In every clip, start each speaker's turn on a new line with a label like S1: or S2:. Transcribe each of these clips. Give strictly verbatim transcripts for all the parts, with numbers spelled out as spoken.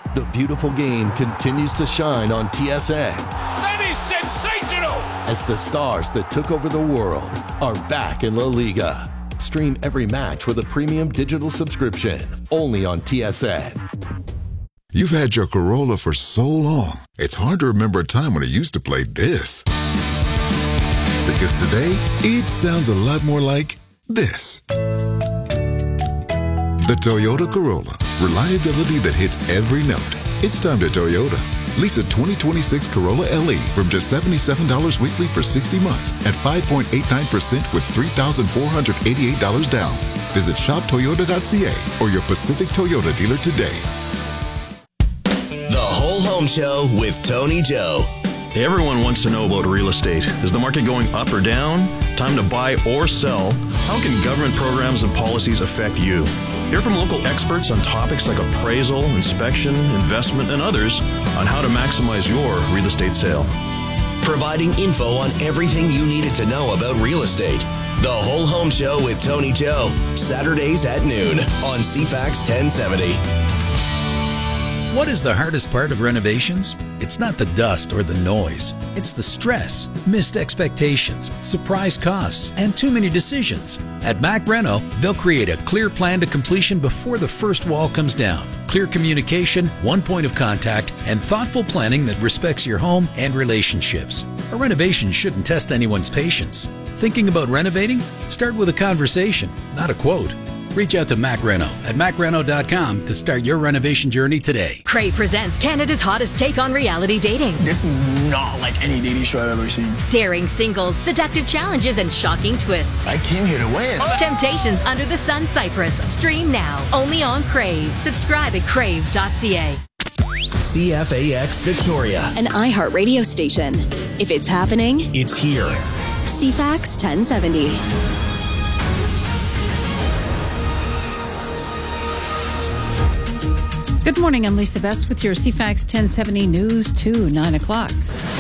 S1: The beautiful game continues to shine on T S N.
S2: That is sensational!
S1: As the stars that took over the world are back in La Liga. Stream every match with a premium digital subscription, only on T S N.
S3: You've had your Corolla for so long, it's hard to remember a time when it used to play this. Because today, it sounds a lot more like this. The Toyota Corolla. Reliability that hits every note. It's time to Toyota. Lease a twenty twenty-six Corolla L E from just seventy-seven dollars weekly for sixty months at five point eight nine percent with three thousand four hundred eighty-eight dollars down. Visit shop toyota dot c a or your Pacific Toyota dealer today.
S4: The Whole Home Show with Tony Joe.
S5: Everyone wants to know about real estate. Is the market going up or down? Time to buy or sell? How can government programs and policies affect you? Hear from local experts on topics like appraisal, inspection, investment, and others on how to maximize your real estate sale.
S4: Providing info on everything you needed to know about real estate. The Whole Home Show with Tony Joe. Saturdays at noon on C FAX ten seventy.
S6: What is the hardest part of renovations? It's not the dust or the noise. It's the stress, missed expectations, surprise costs, and too many decisions. At Mac Reno, they'll create a clear plan to completion before the first wall comes down. Clear communication, one point of contact, and thoughtful planning that respects your home and relationships. A renovation shouldn't test anyone's patience. Thinking about renovating? Start with a conversation, not a quote. Reach out to Mac Reno at mac reno dot com to start your renovation journey today.
S7: Crave presents Canada's hottest take on reality dating.
S8: This is not like any dating show I've ever seen.
S7: Daring singles, seductive challenges, and shocking twists.
S8: I came here to win.
S7: Temptations Under the Sun Cyprus. Stream now, only on Crave. Subscribe at crave dot c a.
S4: C F A X Victoria.
S9: An iHeartRadio station. If it's happening,
S4: it's here.
S9: C FAX ten seventy.
S10: Good morning, I'm Lisa Best with your C FAX ten seventy News to nine o'clock.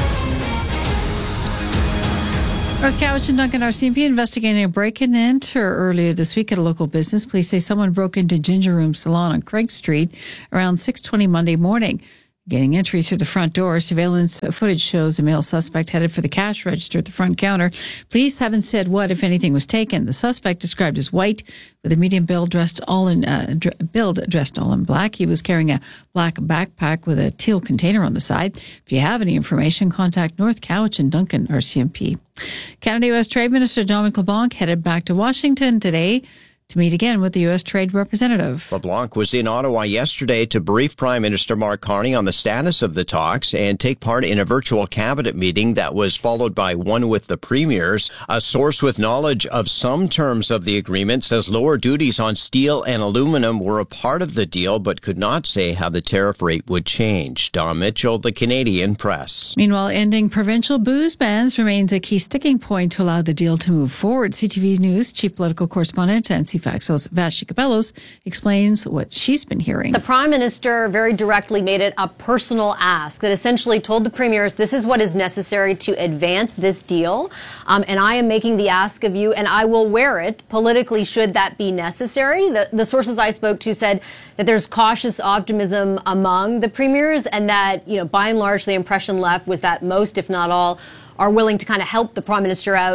S10: North Cowichan Duncan R C M P investigating a break-in and enter earlier this week at a local business. Police say someone broke into Ginger Room Salon on Craig Street around six twenty Monday morning. Getting entry through the front door, surveillance footage shows a male suspect headed for the cash register at the front counter. Police haven't said what, if anything, was taken. The suspect, described as white, with a medium build, dressed all in uh, dr- build dressed all in black. He was carrying a black backpack with a teal container on the side. If you have any information, contact North Cowichan Duncan R C M P. Canada-U S Trade Minister Dominic LeBlanc headed back to Washington today to meet again with the U S Trade Representative.
S11: LeBlanc was in Ottawa yesterday to brief Prime Minister Mark Carney on the status of the talks and take part in a virtual cabinet meeting that was followed by one with the premiers. A source with knowledge of some terms of the agreement says lower duties on steel and aluminum were a part of the deal, but could not say how the tariff rate would change. Don Mitchell, the Canadian Press.
S10: Meanwhile, ending provincial booze bans remains a key sticking point to allow the deal to move forward. C T V News chief political correspondent and C FAX's Vashi Cabellos explains what she's been hearing.
S12: The Prime Minister very directly made it a personal ask that essentially told the premiers this is what is necessary to advance this deal, um, and I am making the ask of you, and I will wear it politically should that be necessary. The, the sources I spoke to said that there's cautious optimism among the premiers, and that, you know, by and large, the impression left was that most, if not all, are willing to kind of help the Prime Minister out.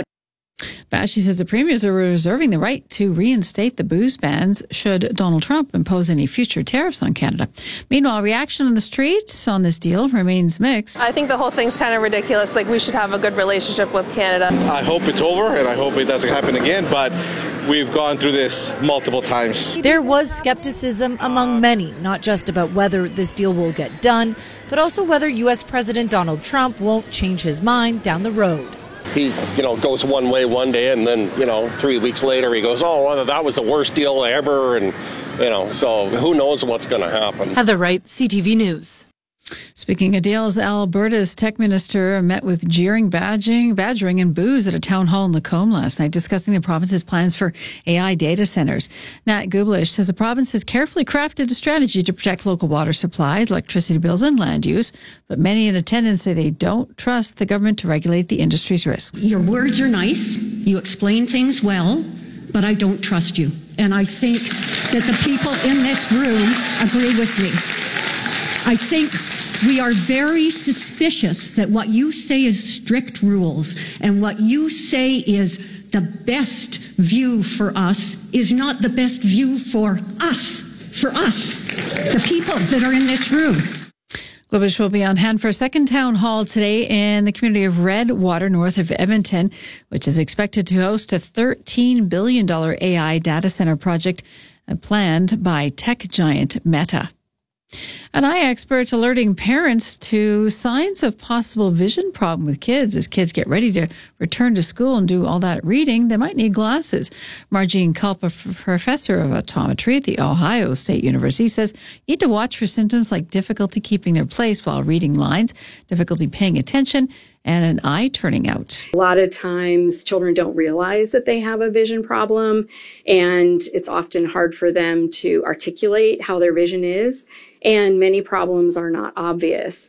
S10: Vashi says the premiers are reserving the right to reinstate the booze bans should Donald Trump impose any future tariffs on Canada. Meanwhile, reaction on the streets on this deal remains mixed.
S13: I think the whole thing's kind of ridiculous. Like, we should have a good relationship with Canada.
S14: I hope it's over, and I hope it doesn't happen again, but we've gone through this multiple times.
S15: There was skepticism among many, not just about whether this deal will get done, but also whether U S President Donald Trump won't change his mind down the road.
S16: He, you know, goes one way one day, and then, you know, three weeks later he goes, oh, well, that was the worst deal ever, and, you know, so who knows what's going to happen.
S15: Heather Wright, C T V News.
S10: Speaking of deals, Alberta's tech minister met with jeering, badging, badgering and boos at a town hall in Lacombe last night, discussing the province's plans for A I data centers. Nat Gublish says the province has carefully crafted a strategy to protect local water supplies, electricity bills and land use, but many in attendance say they don't trust the government to regulate the industry's risks.
S17: Your words are nice, you explain things well, but I don't trust you. And I think that the people in this room agree with me. I think we are very suspicious that what you say is strict rules and what you say is the best view for us is not the best view for us, for us, the people that are in this room.
S10: Globish will be on hand for a second town hall today in the community of Redwater, north of Edmonton, which is expected to host a thirteen billion dollars A I data center project planned by tech giant Meta. An eye expert alerting parents to signs of possible vision problem with kids. As kids get ready to return to school and do all that reading, they might need glasses. Margine Culpa, professor of optometry at The Ohio State University, says you need to watch for symptoms like difficulty keeping their place while reading lines, difficulty paying attention, and an eye turning out.
S18: A lot of times children don't realize that they have a vision problem, and it's often hard for them to articulate how their vision is, and many problems are not obvious.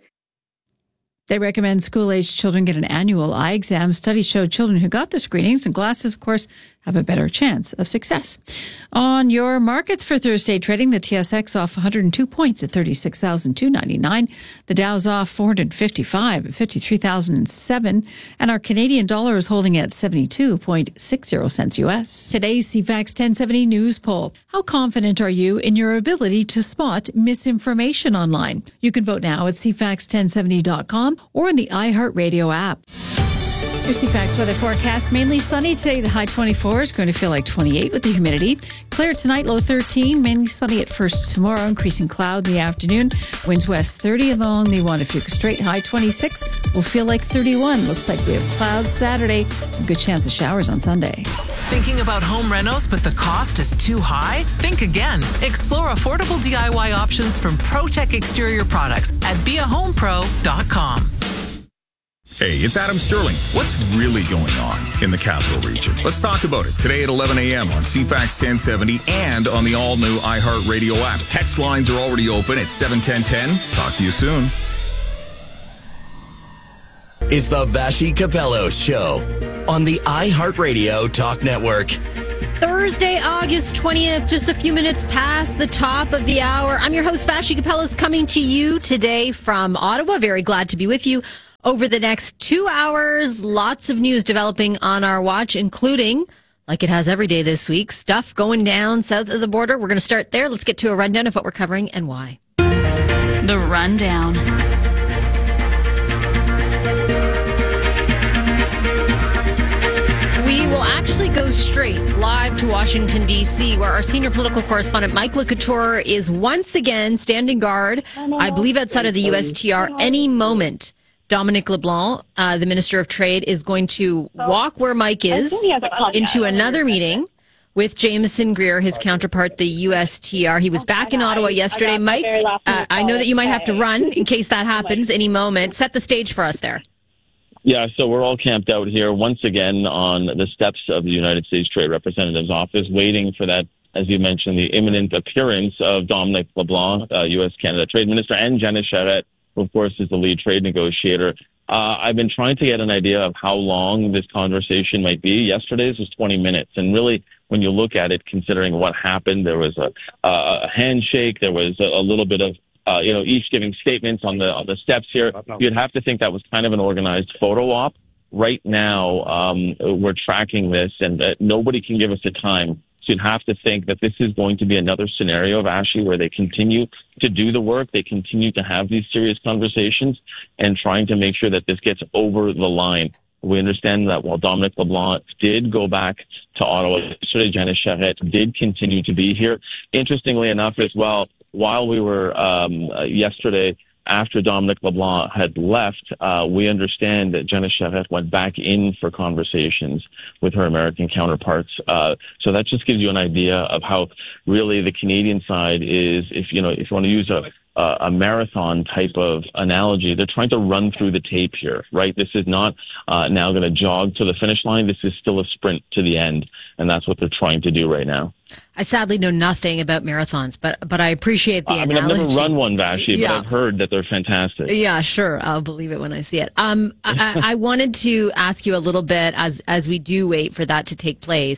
S10: They recommend school-aged children get an annual eye exam. Studies show children who got the screenings and glasses, of course, have a better chance of success. On your markets for Thursday trading, the T S X off one hundred two points at thirty-six thousand two hundred ninety-nine. The Dow's off four hundred fifty-five at fifty-three thousand seven. And our Canadian dollar is holding at seventy-two point six zero cents U S. Today's C FAX ten seventy news poll. How confident are you in your ability to spot misinformation online? You can vote now at C FAX ten seventy dot com or in the iHeartRadio app. Your C FAX weather forecast, mainly sunny today. The high twenty-four is going to feel like twenty-eight with the humidity. Clear tonight, low thirteen. Mainly sunny at first tomorrow. Increasing cloud in the afternoon. Winds west thirty along the Juan de Fuca Strait. High twenty-six will feel like thirty-one. Looks like we have clouds Saturday. A good chance of showers on Sunday.
S19: Thinking about home renos, but the cost is too high? Think again. Explore affordable D I Y options from ProTech Exterior Products at be a home pro dot com.
S20: Hey, it's Adam Sterling. What's really going on in the Capital Region? Let's talk about it today at eleven a.m. on C FAX ten seventy and on the all-new iHeartRadio app. Text lines are already open at seven ten ten. Talk to you soon.
S4: Is the Vassy Capellos Show on the iHeartRadio Talk Network.
S12: Thursday, August twentieth, just a few minutes past the top of the hour. I'm your host, Vassy Capellos, coming to you today from Ottawa. Very glad to be with you. Over the next two hours, lots of news developing on our watch, including, like it has every day this week, stuff going down south of the border. We're going to start there. Let's get to a rundown of what we're covering and why.
S21: The Rundown.
S12: We will actually go straight live to Washington, D C, where our senior political correspondent, Mike LeCouture, is once again standing guard, I believe outside of the U S T R, any moment. Dominic LeBlanc, uh, the Minister of Trade, is going to walk where Mike is into another meeting with Jameson Greer, his counterpart, the U S T R. He was back in Ottawa yesterday. Mike, uh, I know that you might have to run in case that happens any moment. Set the stage for us there.
S22: Yeah, so we're all camped out here once again on the steps of the United States Trade Representative's office, waiting for that, as you mentioned, the imminent appearance of Dominic LeBlanc, uh, U S Canada Trade Minister, and Janice Charette, who, of course, is the lead trade negotiator. Uh, I've been trying to get an idea of how long this conversation might be. Yesterday's was twenty minutes. And really, when you look at it, considering what happened, there was a, a handshake, there was a, a little bit of, uh, you know, each giving statements on the on the steps here. You'd have to think that was kind of an organized photo op. Right now, um, we're tracking this, and uh, nobody can give us a time. So you'd have to think that this is going to be another scenario of Ashley where they continue to do the work, they continue to have these serious conversations, and trying to make sure that this gets over the line. We understand that while Dominic LeBlanc did go back to Ottawa yesterday, Janice Charette did continue to be here. Interestingly enough as well, while we were um, uh, yesterday, after Dominic LeBlanc had left, uh, we understand that Janice Charette went back in for conversations with her American counterparts. Uh, so that just gives you an idea of how really the Canadian side is, if you know, if you want to use a Uh, a marathon type of analogy, they're trying to run through the tape here, right? This is not uh, now going to jog to the finish line. This is still a sprint to the end, and that's what they're trying to do right now.
S12: I sadly know nothing about marathons, but but I appreciate the
S22: uh, I mean,
S12: analogy.
S22: I've never run one, Vassy,
S12: yeah.
S22: but I've heard that they're fantastic.
S12: Yeah, sure. I'll believe it when I see it. Um, I, I wanted to ask you a little bit, as as we do wait for that to take place,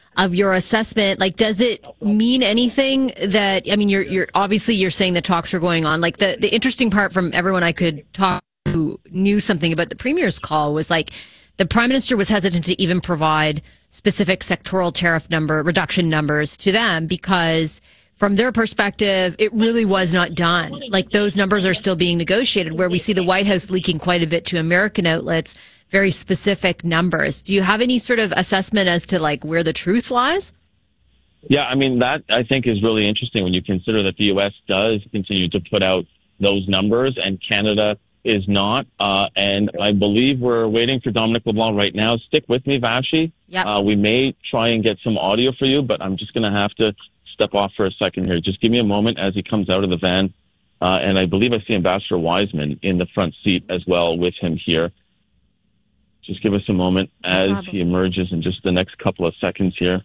S1: of your assessment. Like, does it mean anything that, I mean, you're, you're obviously you're saying the talks are going on. Like the, the interesting part from everyone I could talk to who knew something about the premier's call was like the prime minister was hesitant to even provide specific sectoral tariff number reduction numbers to them because from their perspective, it really was not done. Like those numbers are still being negotiated, where we see the White House leaking quite a bit to American outlets, very specific numbers. Do you have any sort of assessment as to like where the truth lies?
S22: Yeah, I mean, that I think is really interesting when you consider that the U S does continue to put out those numbers and Canada is not. Uh, and I believe we're waiting for Dominic LeBlanc right now. Stick with me, Vashi.
S1: Yep.
S22: Uh, we may try and get some audio for you, but I'm just going to have to step off for a second here. Just give me a moment as he comes out of the van. Uh, and I believe I see Ambassador Wiseman in the front seat as well with him here. Just give us a moment as no he emerges in just the next couple of seconds here.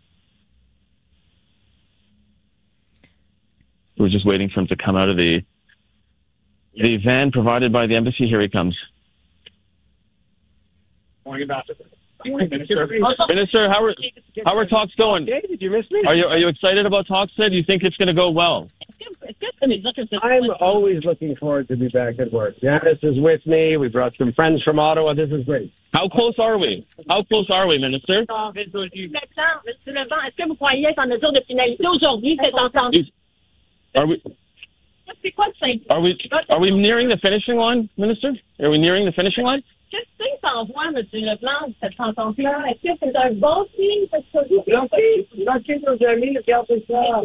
S22: We're just waiting for him to come out of the the van provided by the embassy. Here he comes.
S2: Morning, Ambassador.
S22: Minister, Minister, how are how are talks going?
S2: Did you miss me?
S22: Are you are you excited about talks today? Do you think it's going to go well?
S2: I'm always looking forward to be back at work. Janice is with me. We brought some friends from Ottawa. This is great.
S22: How close are we? How close are we, Minister?
S2: Are
S22: we? Are we are we nearing the finishing line, Minister? Are we nearing the finishing line?
S23: Qu'est-ce que tu t'envoies, M. Leblanc, cette entente-là? Est-ce que c'est un bon signe? Bloquez, bloquez nos amis, regardez ça.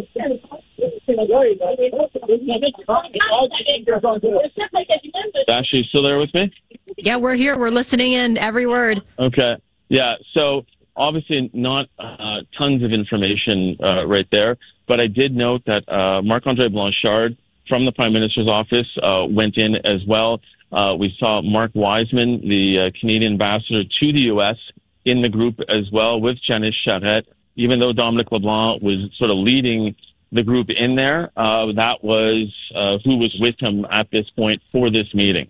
S22: Dash, are you still there with me?
S1: Yeah, we're here. We're listening in every word.
S22: Okay. Yeah, so obviously not uh, tons of information uh, right there, but I did note that uh, Marc-André Blanchard from the Prime Minister's office uh, went in as well. Uh, we saw Mark Wiseman, the uh, Canadian ambassador to the U S, in the group as well with Janice Charette. Even though Dominic LeBlanc was sort of leading the group in there, uh, that was uh, who was with him at this point for this meeting.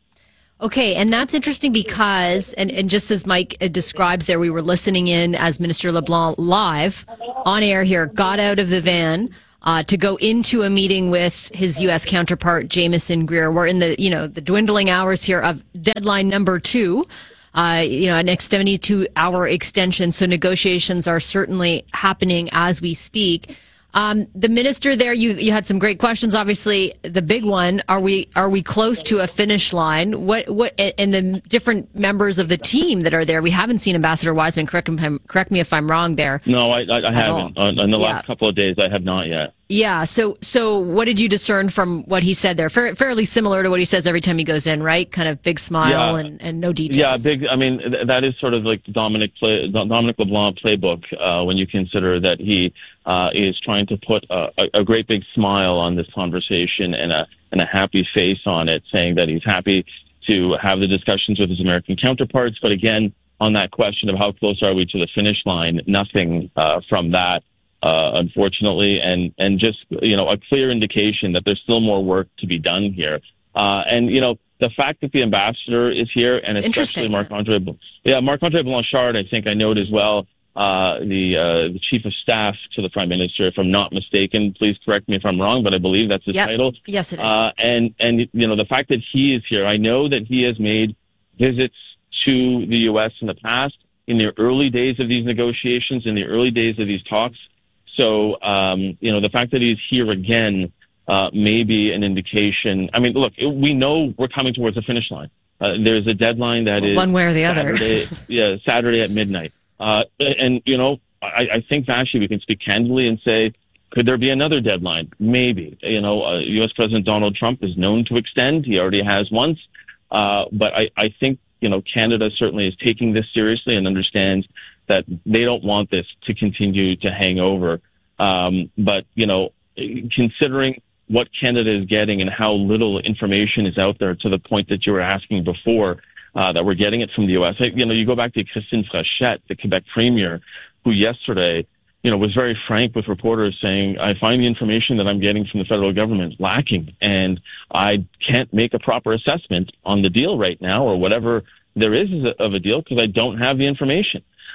S1: Okay, and that's interesting because, and, and just as Mike describes there, we were listening in as Minister LeBlanc live on air here, got out of the van Uh, to go into a meeting with his U S counterpart, Jameson Greer. We're in the, you know, the dwindling hours here of deadline number two, uh, you know, an seventy-two hour extension. So negotiations are certainly happening as we speak. Um, the minister there, you, you had some great questions. Obviously, the big one, are we, are we close to a finish line? What, what, and the different members of the team that are there, we haven't seen Ambassador Wiseman. Correct, correct me if I'm wrong there.
S22: No, I, I, I haven't. On, on the
S1: yeah.
S22: last couple of days, I have not yet.
S1: Yeah. So, so what did you discern from what he said there? Fair, fairly similar to what he says every time he goes in, right? Kind of big smile
S22: yeah.
S1: and, and no details.
S22: Yeah, big. I mean, th- that is sort of like Dominic play, Dominic LeBlanc playbook uh, when you consider that he uh, is trying to put a, a great big smile on this conversation and a and a happy face on it, saying that he's happy to have the discussions with his American counterparts. But again, on that question of how close are we to the finish line, nothing uh, from that. Uh, unfortunately, and, and just, you know, a clear indication that there's still more work to be done here. Uh, and, you know, the fact that the ambassador is here and especially Marc-André, yeah, Marc-André Blanchard, I think I note as well, uh, the, uh, the chief of staff to the prime minister, if I'm not mistaken, please correct me if I'm wrong, but I believe that's his
S1: yep.
S22: title.
S1: Yes, it is.
S22: Uh, and, and, you know, the fact that he is here, I know that he has made visits to the U S in the past, in the early days of these negotiations, in the early days of these talks. So, um, you know, the fact that he's here again uh, may be an indication. I mean, look, we know we're coming towards the finish line. Uh, there's a deadline that is
S1: one way or the
S22: Saturday,
S1: other.
S22: yeah, Saturday at midnight. Uh, and, you know, I, I think, Vashi, we can speak candidly and say, could there be another deadline? Maybe. You know, uh, U S President Donald Trump is known to extend. He already has once. Uh, but I, I think, you know, Canada certainly is taking this seriously and understands that they don't want this to continue to hang over. Um, but, you know, considering what Canada is getting and how little information is out there to the point that you were asking before, uh, that we're getting it from the U S. You know, you go back to Christine Frechette, the Quebec premier, who yesterday, you know, was very frank with reporters saying, I find the information that I'm getting from the federal government lacking, and I can't make a proper assessment on the deal right now or whatever there is of a deal because I don't have the information.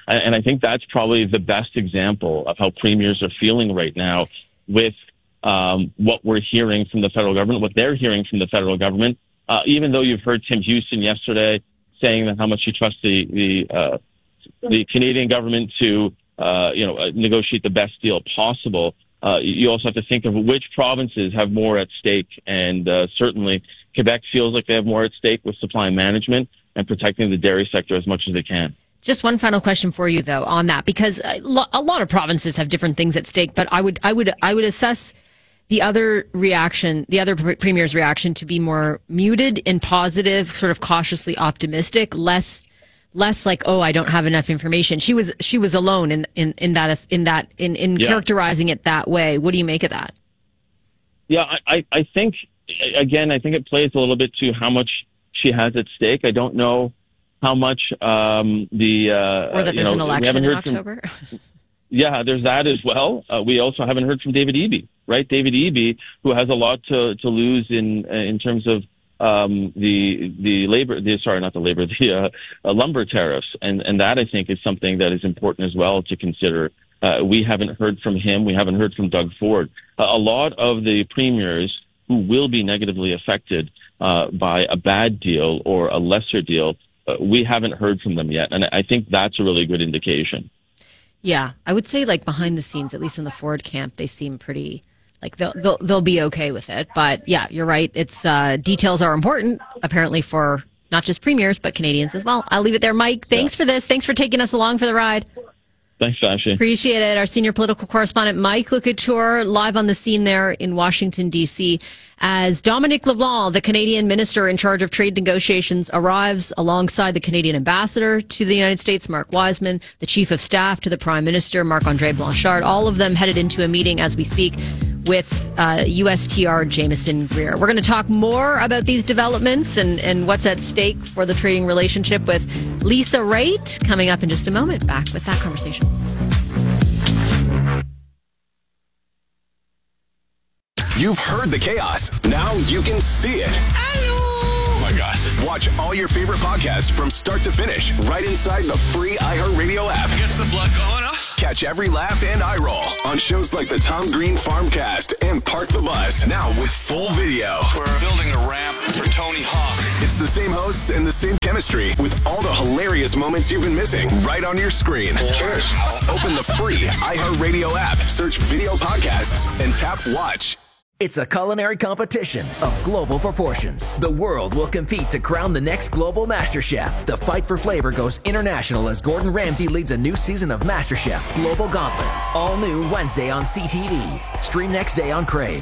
S22: And, and I think that's probably the best example of how premiers are feeling right now with um, what we're hearing from the federal government, what they're hearing from the federal government. Uh, even though you've heard Tim Houston yesterday saying that how much he trusts the the, uh, the Canadian government to uh, you know uh, negotiate the best deal possible, uh, you also have to think of which provinces have more at stake. And uh, certainly Quebec feels like they have more at stake with supply management and protecting the dairy sector as much as they can.
S1: Just one final question for you, though, on that, because a lot of provinces have different things at stake. But I would, I would, I would assess the other reaction, the other premier's reaction, to be more muted and positive, sort of cautiously optimistic, less, less like, oh, I don't have enough information. She was, she was alone in in in that in that in in yeah. characterizing it that way. What do you make of that?
S22: Yeah, I, I think again, I think it plays a little bit to how much she has at stake. I don't know how much um, the uh,
S1: or that
S22: you
S1: there's
S22: know,
S1: an election in October.
S22: From, yeah, there's that as well. Uh, we also haven't heard from David Eby, right? David Eby, who has a lot to, to lose in in terms of um, the the labor, the, sorry, not the labor, the uh, uh, lumber tariffs, and and that I think is something that is important as well to consider. Uh, we haven't heard from him. We haven't heard from Doug Ford. Uh, a lot of the premiers who will be negatively affected uh, by a bad deal or a lesser deal, uh, we haven't heard from them yet, and I think that's a really good indication.
S1: Yeah, I would say like behind the scenes, at least in the Ford camp, they seem pretty like they'll they'll, they'll be okay with it. But yeah, you're right. It's uh, details are important apparently for not just premiers but Canadians as well. I'll leave it there, Mike. Thanks yeah. for this. Thanks for taking us along for the ride.
S22: Thanks, Ashley.
S1: Appreciate it. Our senior political correspondent, Mike LeCouture, live on the scene there in Washington, D C, as Dominic LeBlanc, the Canadian minister in charge of trade negotiations, arrives alongside the Canadian ambassador to the United States, Mark Wiseman, the chief of staff to the prime minister, Marc-André Blanchard, all of them headed into a meeting as we speak with uh, U S T R Jameson Greer. We're going to talk more about these developments and, and what's at stake for the trading relationship with Lisa Raitt coming up in just a moment. Back with that conversation.
S4: You've heard the chaos. Now you can see it. Oh my gosh. Watch all your favorite podcasts from start to finish right inside the free iHeartRadio app.
S3: Gets the blood going up.
S4: Catch every laugh and eye roll on shows like the Tom Green Farmcast and Park the Bus. Now with full video.
S3: We're building a ramp for Tony Hawk.
S4: It's the same hosts and the same chemistry with all the hilarious moments you've been missing right on your screen.
S3: Cheers.
S4: Open the free iHeartRadio app, search video podcasts, and tap watch.
S5: It's a culinary competition of global proportions. The world will compete to crown the next global master chef. The fight for flavor goes international as Gordon Ramsay leads a new season of MasterChef Global Gauntlet. All new Wednesday on C T V. Stream next day on Crave.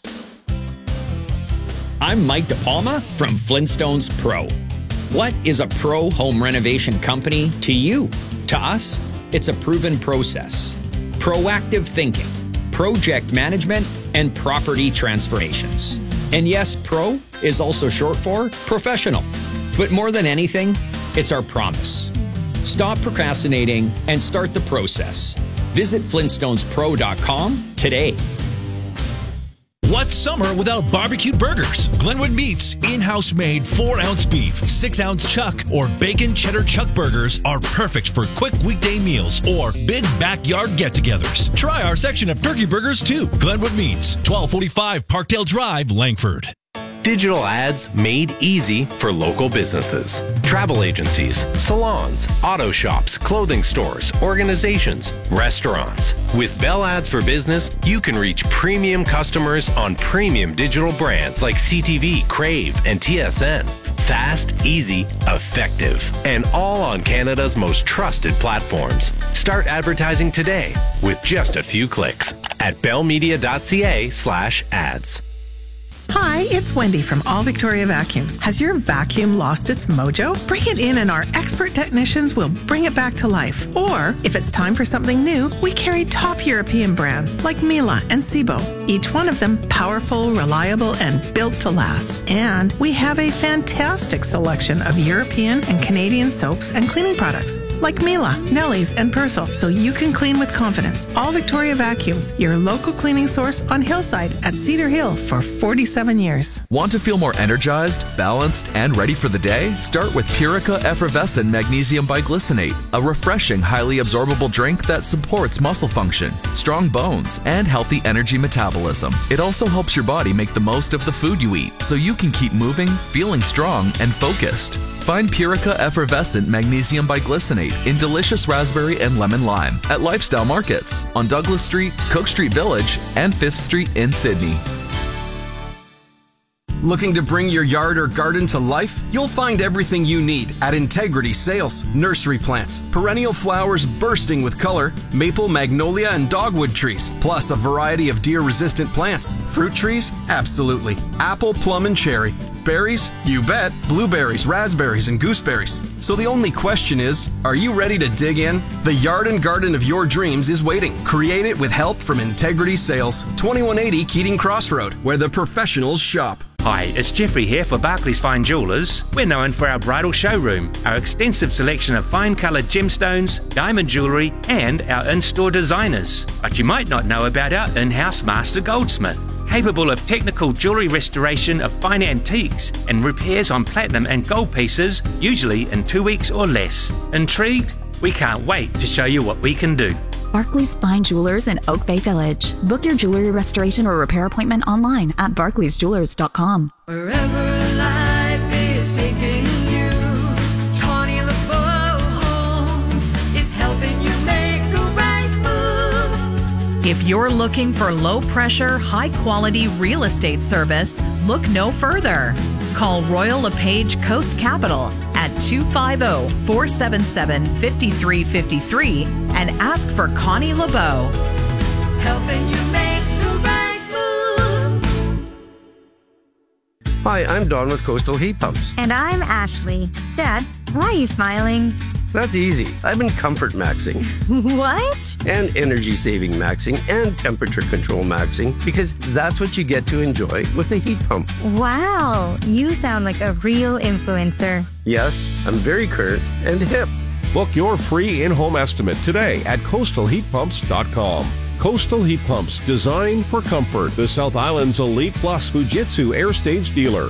S6: I'm Mike DePalma from Flintstones Pro. What is a pro home renovation company to you? To us, it's a proven process. Proactive thinking, project management, and property transformations. And yes, pro is also short for professional. But more than anything, it's our promise. Stop procrastinating and start the process. Visit flintstones pro dot com today.
S3: What's summer without barbecued burgers? Glenwood Meats in-house made four ounce beef, six ounce chuck, or bacon cheddar chuck burgers are perfect for quick weekday meals or big backyard get-togethers. Try our section of turkey burgers too. Glenwood Meats, twelve forty-five Parkdale Drive, Langford.
S24: Digital ads made easy for local businesses. Travel agencies, salons, auto shops, clothing stores, organizations, restaurants. With Bell Ads for Business, you can reach premium customers on premium digital brands like C T V, Crave, and T S N. Fast, easy, effective, and all on Canada's most trusted platforms. Start advertising today with just a few clicks at bellmedia.ca slash ads.
S25: Hi, it's Wendy from All Victoria Vacuums. Has your vacuum lost its mojo? Bring it in and our expert technicians will bring it back to life. Or, if it's time for something new, we carry top European brands like Miele and Sebo. Each one of them powerful, reliable, and built to last. And we have a fantastic selection of European and Canadian soaps and cleaning products like Miele, Nelly's, and Persil, so you can clean with confidence. All Victoria Vacuums, your local cleaning source on Hillside at Cedar Hill for forty thirty-seven years.
S7: Want to feel more energized, balanced, and ready for the day? Start with Purica Effervescent Magnesium Biglycinate, a refreshing, highly absorbable drink that supports muscle function, strong bones, and healthy energy metabolism. It also helps your body make the most of the food you eat, so you can keep moving, feeling strong, and focused. Find Purica Effervescent Magnesium Biglycinate in delicious raspberry and lemon lime at Lifestyle Markets on Douglas Street, Cook Street Village, and fifth Street in Sydney.
S8: Looking to bring your yard or garden to life? You'll find everything you need at Integrity Sales. Nursery plants, perennial flowers bursting with color, maple, magnolia, and dogwood trees, plus a variety of deer-resistant plants. Fruit trees? Absolutely. Apple, plum, and cherry. Berries? You bet. Blueberries, raspberries, and gooseberries. So the only question is, are you ready to dig in? The yard and garden of your dreams is waiting. Create it with help from Integrity Sales. twenty-one eighty Keating Crossroad, where the professionals shop.
S9: Hi, it's Jeffrey here for Barclays Fine Jewellers. We're known for our bridal showroom, our extensive selection of fine coloured gemstones, diamond jewellery, and our in-store designers. But you might not know about our in-house master goldsmith, capable of technical jewellery restoration of fine antiques and repairs on platinum and gold pieces, usually in two weeks or less. Intrigued? We can't wait to show you what we can do.
S11: Barclays Fine Jewelers in Oak Bay Village. Book your jewelry restoration or repair appointment online at barclays jewelers dot com.
S13: Wherever life is taking you, Connie LeBeau Homes is helping you make the right move.
S26: If you're looking for low-pressure, high-quality real estate service, look no further. Call Royal LePage Coast Capital at two five zero, four seven seven, five three five three and ask for Connie LeBeau.
S13: Helping you make the right move.
S27: Hi, I'm Don with Coastal Heat Pumps.
S28: And I'm Ashley. Dad, why are you smiling?
S27: That's easy. I've been comfort maxing.
S28: What?
S27: And energy saving maxing and temperature control maxing because that's what you get to enjoy with a heat pump.
S28: Wow, you sound like a real influencer.
S27: Yes, I'm very current and hip.
S29: Book your free in-home estimate today at coastal heat pumps dot com. Coastal Heat Pumps, designed for comfort. The South Island's Elite Plus Fujitsu Air Stage dealer.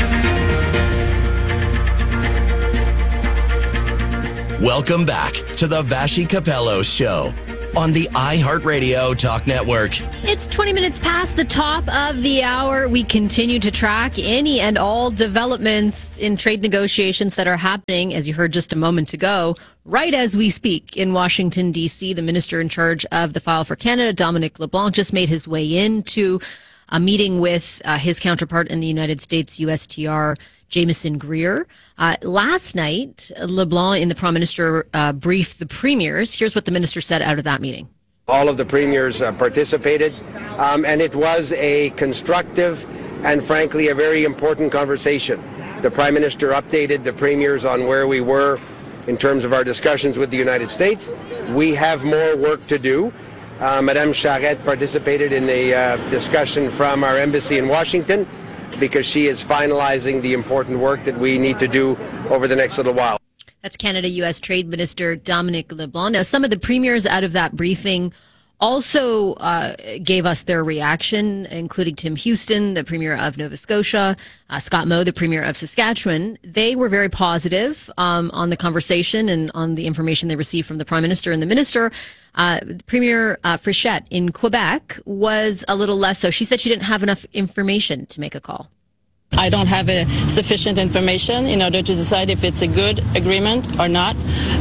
S30: Welcome back to the Vashi Capello Show on the iHeartRadio Talk Network.
S1: It's twenty minutes past the top of the hour. We continue to track any and all developments in trade negotiations that are happening, as you heard just a moment ago, right as we speak in Washington, D C. The minister in charge of the File for Canada, Dominic LeBlanc, just made his way into a meeting with uh, his counterpart in the United States, U S T R, Jameson Greer. Uh, last night, LeBlanc and the Prime Minister uh, briefed the premiers. Here's what the minister said out of that meeting.
S31: All of the premiers uh, participated, um, and it was a constructive and, frankly, a very important conversation. The Prime Minister updated the premiers on where we were in terms of our discussions with the United States. We have more work to do. Uh, Madame Charette participated in the uh, discussion from our embassy in Washington, because she is finalizing the important work that we need to do over the next little while.
S1: That's Canada-U S Trade Minister Dominic LeBlanc. Now, some of the premiers out of that briefing also uh, gave us their reaction, including Tim Houston, the Premier of Nova Scotia, uh, Scott Moe, the Premier of Saskatchewan. They were very positive um, on the conversation and on the information they received from the Prime Minister and the Minister. Uh, Premier uh, Frichette in Quebec was a little less so. She said she didn't have enough information to make a call.
S32: I don't have a sufficient information in order to decide if it's a good agreement or not.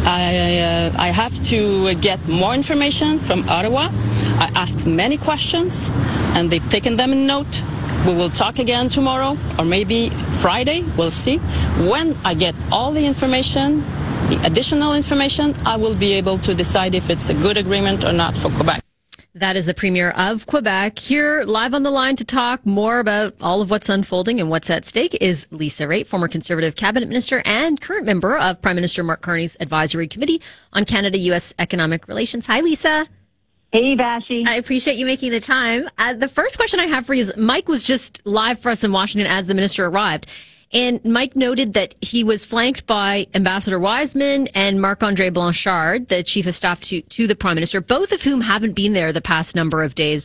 S32: I, uh, I have to get more information from Ottawa. I asked many questions, and they've taken them in note. We will talk again tomorrow, or maybe Friday. We'll see. When I get all the information, the additional information, I will be able to decide if it's a good agreement or not for Quebec.
S1: That is the Premier of Quebec. Here, live on the line to talk more about all of what's unfolding and what's at stake is Lisa Raitt, former Conservative Cabinet Minister and current member of Prime Minister Mark Carney's Advisory Committee on Canada-U S Economic Relations. Hi, Lisa.
S33: Hey, Vashi.
S1: I appreciate you making the time. Uh, the first question I have for you is, Mike was just live for us in Washington as the minister arrived. And Mike noted that he was flanked by Ambassador Wiseman and Marc-André Blanchard, the chief of staff to, to the Prime Minister, both of whom haven't been there the past number of days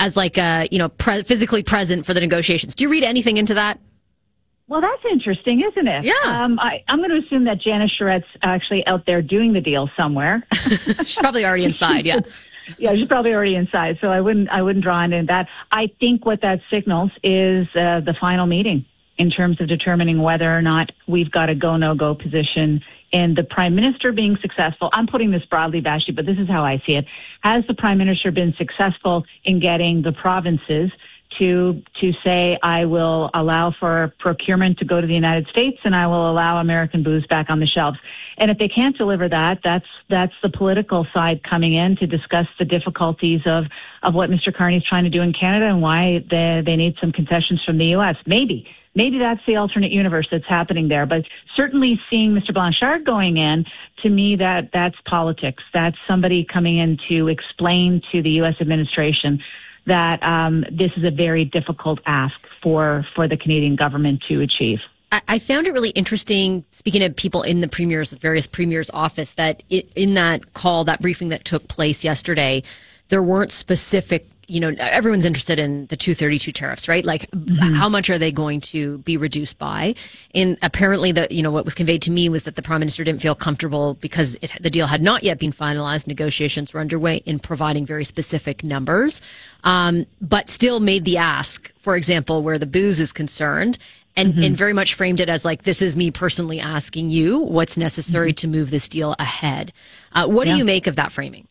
S1: as like a, you know, pre- physically present for the negotiations. Do you read anything into that?
S2: Well, that's interesting, isn't it?
S1: Yeah.
S2: Um, I, I'm going to assume that Janice Charrette's actually out there doing the deal somewhere.
S1: She's probably already inside, yeah.
S2: Yeah, she's probably already inside, so I wouldn't I wouldn't draw into that. I think what that signals is uh, the final meeting in terms of determining whether or not we've got a go, no-go position in the Prime Minister being successful. I'm putting this broadly, Vashti, but this is how I see it. Has the Prime Minister been successful in getting the provinces to to say, I will allow for procurement to go to the United States and I will allow American booze back on the shelves? And if they can't deliver that, that's that's the political side coming in to discuss the difficulties of, of what Mister Carney's trying to do in Canada and why they, they need some concessions from the U S. Maybe. Maybe that's the alternate universe that's happening there. But certainly seeing Mister Blanchard going in, to me, that that's politics. That's somebody coming in to explain to the U S administration that um, this is a very difficult ask for, for the Canadian government to achieve.
S1: I found it really interesting, speaking of people in the premier's, various premier's office, that it, in that call, that briefing that took place yesterday, there weren't specific, you know, everyone's interested in the two thirty-two tariffs, right? Like, mm-hmm. how much are they going to be reduced by? And apparently, the, you know, what was conveyed to me was that the Prime Minister didn't feel comfortable because it, the deal had not yet been finalized. Negotiations were underway in providing very specific numbers, um, but still made the ask, for example, where the booze is concerned. And, mm-hmm. and very much framed it as like, this is me personally asking you what's necessary mm-hmm. to move this deal ahead. Uh, what yeah. do you make of that framing?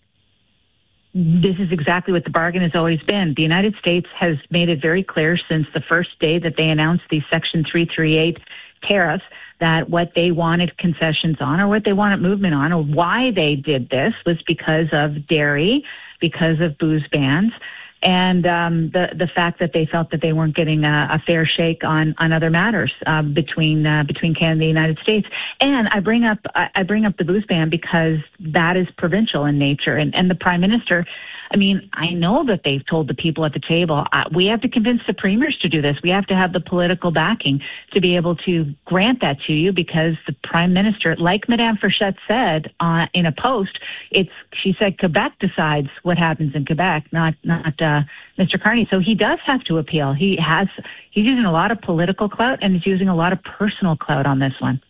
S2: This is exactly what the bargain has always been. The United States has made it very clear since the first day that they announced these Section three thirty-eight tariffs that what they wanted concessions on or what they wanted movement on or why they did this was because of dairy, because of booze bans. And um, the the fact that they felt that they weren't getting a, a fair shake on on other matters uh, between uh, between Canada and the United States. And I bring up I, I bring up the booze ban because that is provincial in nature. And and the Prime Minister, I mean, I know that they've told the people at the table, uh, we have to convince the premiers to do this. We have to have the political backing to be able to grant that to you because the Prime Minister, like Madame Frechette said uh, in a post, it's she said Quebec decides what happens in Quebec, not not uh, Mister Carney. So he does have to appeal. He has he's using a lot of political clout and he's using a lot of personal clout on this one.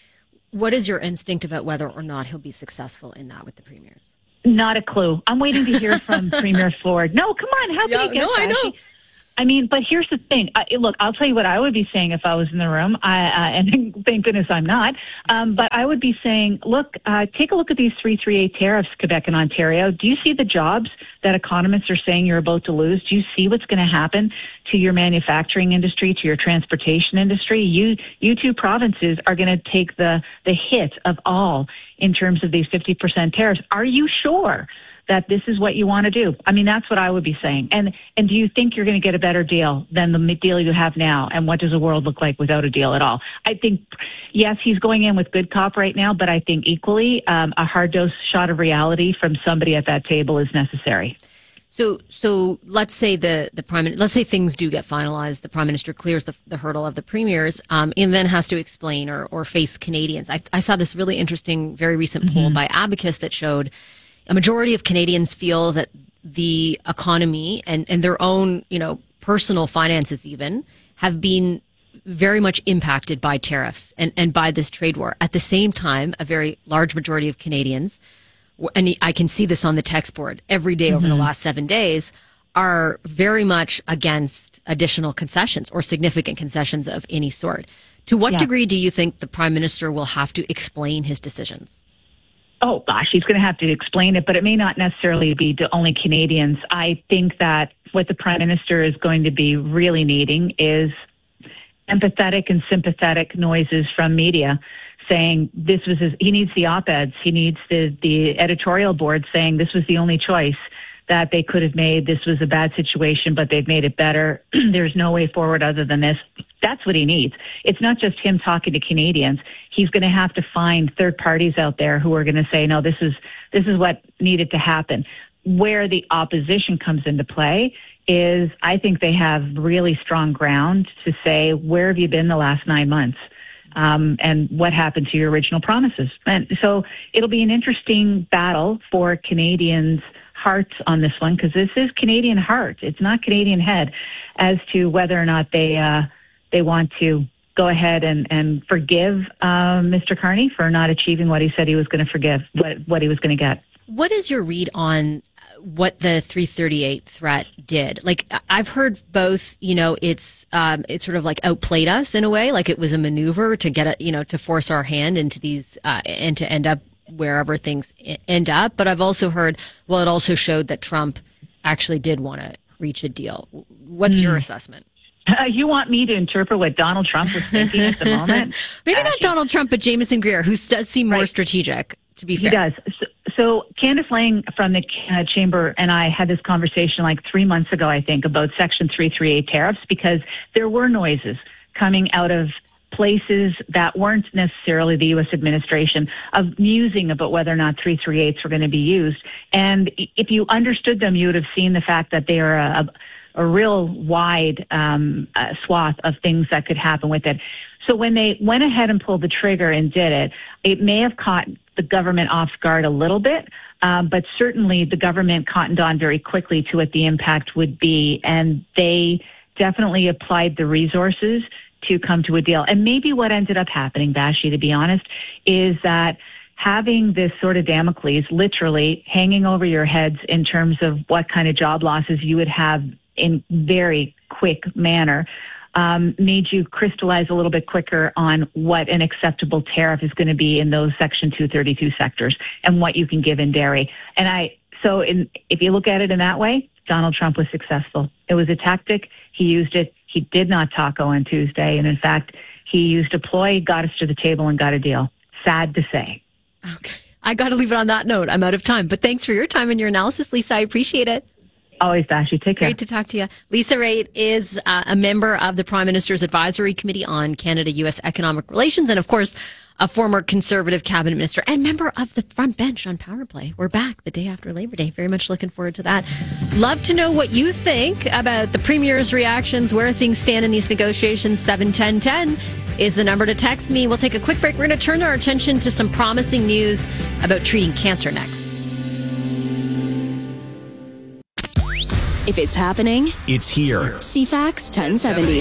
S1: What is your instinct about whether or not he'll be successful in that with the premiers?
S2: Not a clue. I'm waiting to hear from Premier Ford. No, come on. How can
S1: yeah,
S2: you get
S1: no,
S2: that?
S1: I know.
S2: I mean, but here's the thing. I, look, I'll tell you what I would be saying if I was in the room, I, uh, and thank goodness I'm not. Um, but I would be saying, look, uh, take a look at these three thirty-eight tariffs, Quebec and Ontario. Do you see the jobs that economists are saying you're about to lose? Do you see what's going to happen to your manufacturing industry, to your transportation industry? You, you two provinces are going to take the, the hit of all in terms of these fifty percent tariffs. Are you sure that this is what you want to do? I mean, that's what I would be saying. And and do you think you're going to get a better deal than the deal you have now? And what does the world look like without a deal at all? I think, yes, he's going in with good cop right now, but I think equally um, a hard dose shot of reality from somebody at that table is necessary.
S1: So, so let's say the the prime, let's say things do get finalized. The Prime Minister clears the, the hurdle of the premiers, um, and then has to explain or or face Canadians. I, I saw this really interesting, very recent mm-hmm. poll by Abacus that showed a majority of Canadians feel that the economy and, and their own, you know, personal finances even have been very much impacted by tariffs and, and by this trade war. At the same time, a very large majority of Canadians, and I can see this on the text board every day over mm-hmm. the last seven days, are very much against additional concessions or significant concessions of any sort. To what yeah. degree do you think the Prime Minister will have to explain his decisions?
S2: Oh, gosh, he's going to have to explain it, but it may not necessarily be to only Canadians. I think that what the Prime Minister is going to be really needing is empathetic and sympathetic noises from media saying this was his, he needs the op-eds, he needs the, the editorial board saying this was the only choice that they could have made. This was a bad situation, but they've made it better. There's no way forward other than this. That's what he needs. It's not just him talking to Canadians. He's going to have to find third parties out there who are going to say, no, this is this is what needed to happen. Where the opposition comes into play is I think they have really strong ground to say, where have you been the last nine months? Um, and what happened to your original promises? And so it'll be an interesting battle for Canadians' hearts on this one, because this is Canadian heart. It's not Canadian head, as to whether or not they uh, they want to go ahead and, and forgive uh, Mister Carney for not achieving what he said he was going to forgive, what, what he was going to get.
S1: What is your read on what the three thirty-eight threat did? Like, I've heard both, you know, it's um, it sort of like outplayed us in a way, like it was a maneuver to get it, you know, to force our hand into these uh, and to end up wherever things end up. But I've also heard, well, it also showed that Trump actually did want to reach a deal. What's mm. your assessment?
S2: Uh, you want me to interpret what Donald Trump was thinking at the moment?
S1: Maybe not Donald Trump, but Jameson Greer, who does seem more right. strategic, to be fair.
S2: He does. So, so Candace Lang from the uh, Chamber and I had this conversation like three months ago, I think, about Section three thirty-eight tariffs, because there were noises coming out of places that weren't necessarily the U S administration of musing about whether or not three thirty-eights were going to be used. And if you understood them, you would have seen the fact that they are a, a a real wide um, uh, swath of things that could happen with it. So when they went ahead and pulled the trigger and did it, it may have caught the government off guard a little bit, um, but certainly the government cottoned on very quickly to what the impact would be, and they definitely applied the resources to come to a deal. And maybe what ended up happening, Vashi, to be honest, is that having this sort of Damocles literally hanging over your heads in terms of what kind of job losses you would have in very quick manner, um, made you crystallize a little bit quicker on what an acceptable tariff is going to be in those Section two thirty-two sectors and what you can give in dairy. And I, so in, if you look at it in that way, Donald Trump was successful. It was a tactic. He used it. He did not taco on Tuesday. And in fact, he used a ploy, got us to the table and got a deal. Sad to say.
S1: Okay. I got to leave it on that note. I'm out of time, but thanks for your time and your analysis, Lisa. I appreciate it.
S2: Always, Vashi. Take care.
S1: Great to talk to you. Lisa Raitt is uh, a member of the Prime Minister's Advisory Committee on Canada-U S Economic Relations, and of course, a former Conservative cabinet minister and member of the front bench on Power Play. We're back the day after Labor Day. Very much looking forward to that. Love to know what you think about the Premier's reactions, where things stand in these negotiations. seven ten ten is the number to text me. We'll take a quick break. We're going to turn our attention to some promising news about treating cancer next.
S10: If it's happening,
S30: it's here.
S10: C FAX ten seventy.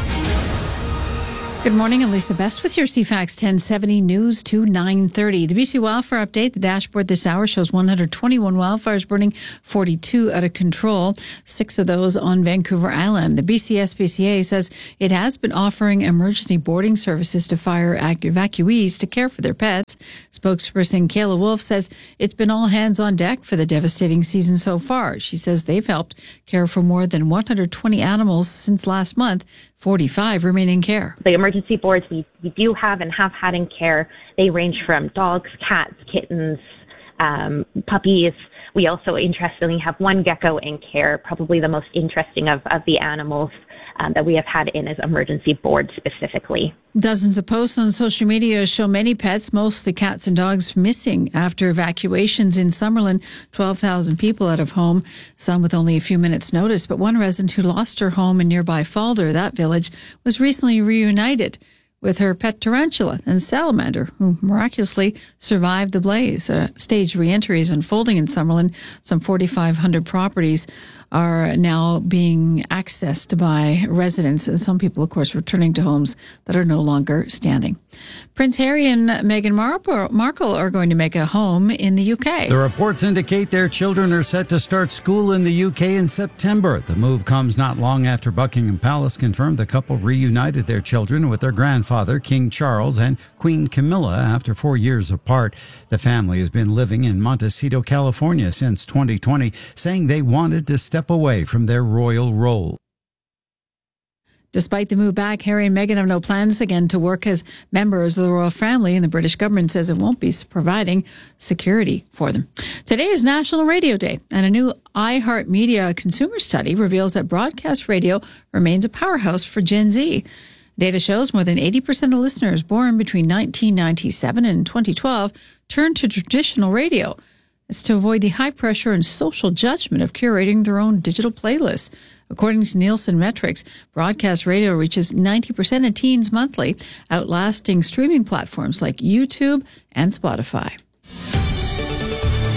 S12: Good morning, I'm Lisa Best with your C FAX ten seventy News to nine thirty. The B C Wildfire Update, the dashboard this hour shows one hundred twenty-one wildfires burning, forty-two out of control, six of those on Vancouver Island. The B C S P C A says it has been offering emergency boarding services to fire evacuees to care for their pets. Spokesperson Kayla Wolf says it's been all hands on deck for the devastating season so far. She says they've helped care for more than one hundred twenty animals since last month. forty-five remain in care.
S14: The emergency boards we, we do have and have had in care, they range from dogs, cats, kittens, um, puppies. We also, interestingly, have one gecko in care, probably the most interesting of, of the animals um, that we have had in as emergency board specifically.
S12: Dozens of posts on social media show many pets, mostly cats and dogs, missing after evacuations in Summerlin. twelve thousand people out of home, some with only a few minutes' notice. But one resident who lost her home in nearby Falder, that village, was recently reunited with her pet tarantula and salamander, who miraculously survived the blaze. Uh, staged re-entry is unfolding in Summerlin. Some forty-five hundred properties are now being accessed by residents, and some people, of course, returning to homes that are no longer standing. Prince Harry and Meghan Markle are going to make a home in the U K.
S15: The reports indicate their children are set to start school in the U K in September. The move comes not long after Buckingham Palace confirmed the couple reunited their children with their grandfather, King Charles, and Queen Camilla after four years apart. The family has been living in Montecito, California since twenty twenty, saying they wanted to step away from their royal role.
S12: Despite the move back, Harry and Meghan have no plans again to work as members of the royal family, and the British government says it won't be providing security for them. Today is National Radio Day, and a new iHeartMedia consumer study reveals that broadcast radio remains a powerhouse for Gen Z. Data shows more than eighty percent of listeners born between nineteen ninety-seven and twenty twelve turned to traditional radio. It's to avoid the high pressure and social judgment of curating their own digital playlists. According to Nielsen metrics, broadcast radio reaches ninety percent of teens monthly, outlasting streaming platforms like YouTube and Spotify.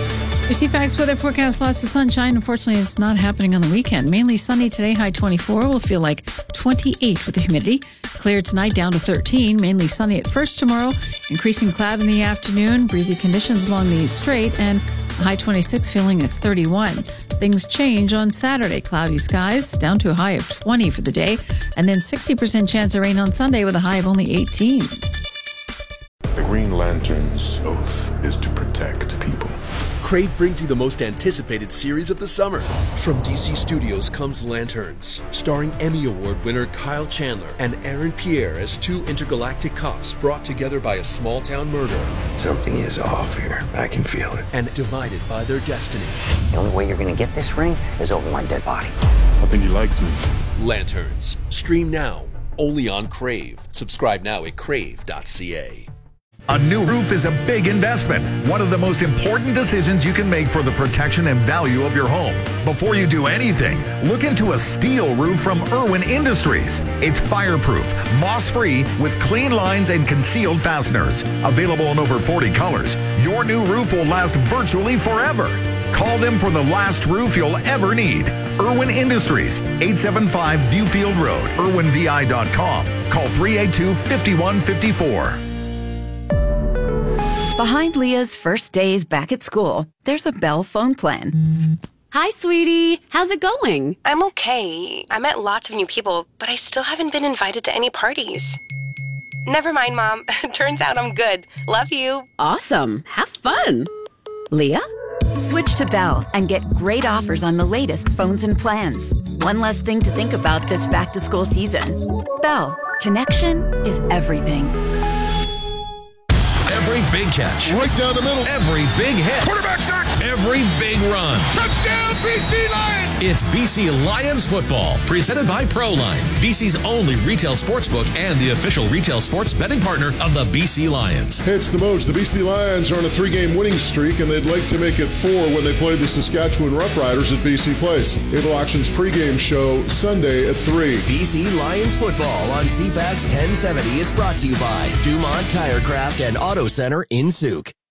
S12: Your C FAX weather forecast, lots of sunshine. Unfortunately, it's not happening on the weekend. Mainly sunny today, high twenty-four. We'll feel like twenty-eight with the humidity. Clear tonight, down to thirteen. Mainly sunny at first tomorrow. Increasing cloud in the afternoon. Breezy conditions along the strait. And high twenty-six, feeling at thirty-one. Things change on Saturday. Cloudy skies, down to a high of twenty for the day. And then sixty percent chance of rain on Sunday with a high of only eighteen.
S3: The Green Lantern's oath is to protect people.
S4: Crave brings you the most anticipated series of the summer. From D C Studios comes Lanterns, starring Emmy Award winner Kyle Chandler and Aaron Pierre as two intergalactic cops brought together by a small-town murder.
S5: Something is off here. I can feel it.
S4: And divided by their destiny.
S6: The only way you're going to get this ring is over my dead body.
S3: I think he likes me.
S4: Lanterns. Stream now, only on Crave. Subscribe now at crave dot c a.
S16: A new roof is a big investment, one of the most important decisions you can make for the protection and value of your home. Before you do anything, look into a steel roof from Irwin Industries. It's fireproof, moss-free, with clean lines and concealed fasteners. Available in over forty colors, your new roof will last virtually forever. Call them for the last roof you'll ever need. Irwin Industries, eight seven five Viewfield Road, irwin v i dot com. Call three eight two, five one five four.
S17: Behind Leah's first days back at school, there's a Bell phone plan.
S18: Hi, sweetie. How's it going? I'm okay. I met lots of new people, but I still haven't been invited to any parties. Never mind, Mom. Turns out I'm good. Love you.
S17: Awesome. Have fun. Leah? Switch to Bell and get great offers on the latest phones and plans. One less thing to think about this back-to-school season. Bell. Connection is everything.
S19: Every big catch.
S3: Right down the middle.
S19: Every big hit.
S3: Quarterback sack.
S19: Every big run.
S3: Touchdown, B C Lions!
S19: It's B C Lions football, presented by Proline, B C's only retail sportsbook and the official retail sports betting partner of the B C Lions.
S3: Hey, it's the Moj. The B C Lions are on a three-game winning streak, and they'd like to make it four when they play the Saskatchewan Roughriders at B C Place. Able Auctions pregame show Sunday at three.
S30: B C Lions football on C FAX ten seventy is brought to you by Dumont Tirecraft and Auto Center in Souk.